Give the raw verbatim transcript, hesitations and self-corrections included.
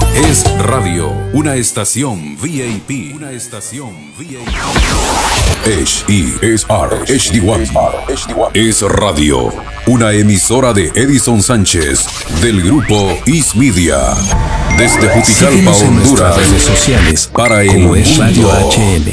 Es radio, una estación V I P. Una estación V I P. H E S R H D uno. Es radio, una emisora de Edison Sánchez del grupo Is Media. Desde Juticalpa, Síguenos en Honduras. nuestras redes sociales Para el como es Radio mundo. H L.